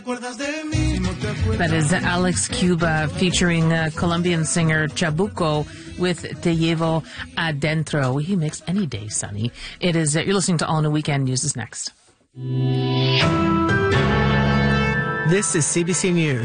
That is Alex Cuba featuring Colombian singer Chabuco with Te Llevo Adentro. He makes any day sunny. It is, you're listening to All New Weekend. News is next. This is CBC News.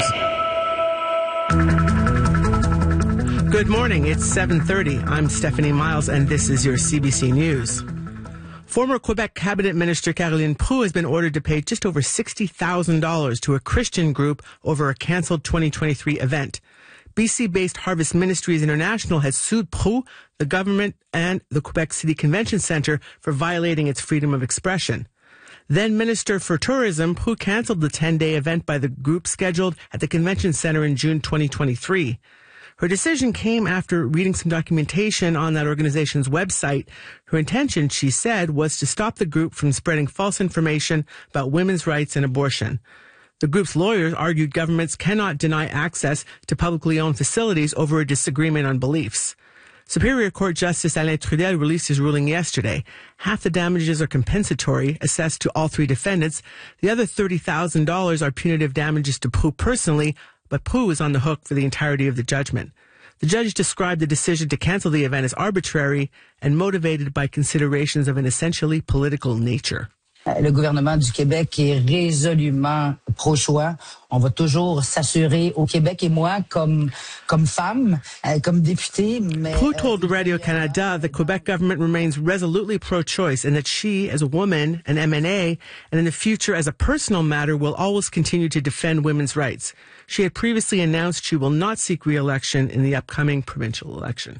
Good morning. It's 7:30. I'm Stephanie Miles, and this is your CBC News. Former Quebec Cabinet Minister Caroline Proulx has been ordered to pay just over $60,000 to a Christian group over a cancelled 2023 event. BC-based Harvest Ministries International has sued Proulx, the government, and the Quebec City Convention Centre for violating its freedom of expression. Then Minister for Tourism, Proulx cancelled the 10-day event by the group scheduled at the Convention Centre in June 2023. Her decision came after reading some documentation on that organization's website. Her intention, she said, was to stop the group from spreading false information about women's rights and abortion. The group's lawyers argued governments cannot deny access to publicly owned facilities over a disagreement on beliefs. Superior Court Justice Alain Trudel released his ruling yesterday. Half the damages are compensatory, assessed to all three defendants. The other $30,000 are punitive damages to Proulx personally, but Proulx is on the hook for the entirety of the judgment. The judge described the decision to cancel the event as arbitrary and motivated by considerations of an essentially political nature. Le gouvernement du Québec est résolument pro-choix. On va toujours s'assurer au Québec et moi, comme femme, comme députée. Proulx told Radio-Canada the Quebec government remains resolutely pro-choice and that she, as a woman, an MNA, and in the future as a personal matter, will always continue to defend women's rights. She had previously announced she will not seek re-election in the upcoming provincial election.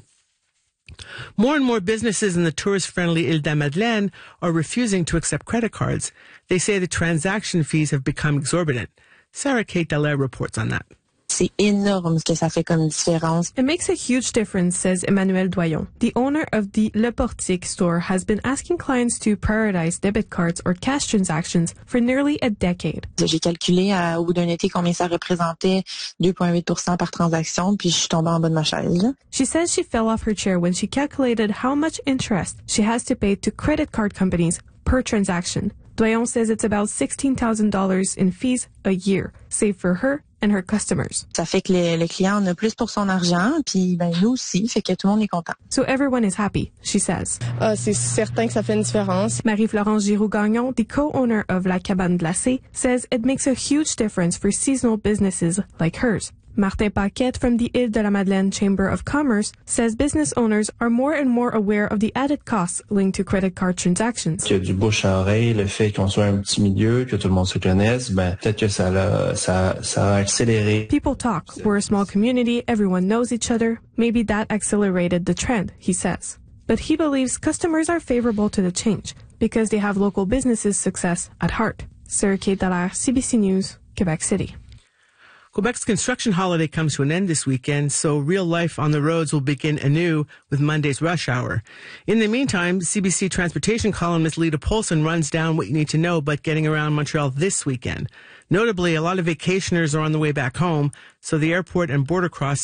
More and more businesses in the tourist-friendly Ile de la Madeleine are refusing to accept credit cards. They say the transaction fees have become exorbitant. Sarah Kate Dallaire reports on that. C'est énorme ce que ça fait comme différence. It makes a huge difference, says Emmanuel Doyon. The owner of the Le Portique store has been asking clients to prioritize debit cards or cash transactions for nearly a decade. J'ai calculé au bout d'un été combien ça représentait, 2,8% par transaction, puis je suis tombée en bas de ma chaise. She says she fell off her chair when she calculated how much interest she has to pay to credit card companies per transaction. Doyon says it's about $16,000 in fees a year, saved for her and her customers. Ça fait que le client en a plus pour son argent, puis nous aussi, fait que tout le monde est content. So everyone is happy, she says. C'est certain que ça fait une différence. Marie-Florence Giroux-Gagnon, the co-owner of La Cabane Glacée, says it makes a huge difference for seasonal businesses like hers. Martin Paquette from the Ile de la Madeleine Chamber of Commerce says business owners are more and more aware of the added costs linked to credit card transactions. Qu'il y a du bouche à oreille, le fait qu'on soit un petit milieu, que tout le monde se connaisse, peut-être que ça a accéléré. People talk. We're a small community. Everyone knows each other. Maybe that accelerated the trend, he says. But he believes customers are favorable to the change because they have local businesses' success at heart. Sarah Kate Dallaire, CBC News, Quebec City. Quebec's construction holiday comes to an end this weekend, so real life on the roads will begin anew with Monday's rush hour. In the meantime, CBC transportation columnist Lita Polson runs down what you need to know about getting around Montreal this weekend. Notably, a lot of vacationers are on the way back home, so the airport and border crossing